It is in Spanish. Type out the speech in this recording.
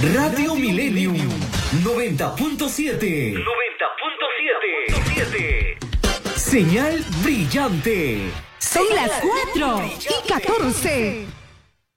Radio Millennium 90.7. 90.7. Señal brillante. Son las 4:14.